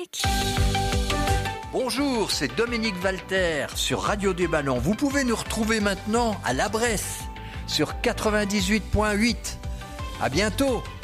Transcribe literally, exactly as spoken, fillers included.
Dominique. Bonjour, c'est Dominique Walter sur Radio du Ballon. Vous pouvez nous retrouver maintenant à La Bresse sur quatre-vingt-dix-huit virgule huit. À bientôt.